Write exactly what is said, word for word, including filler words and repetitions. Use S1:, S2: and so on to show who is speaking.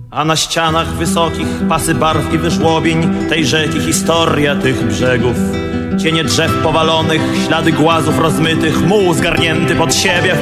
S1: A na ścianach wysokich pasy barw i wyżłobień tej rzeki historia tych brzegów. Cienie drzew powalonych, ślady głazów rozmytych, muł zgarnięty pod siebie.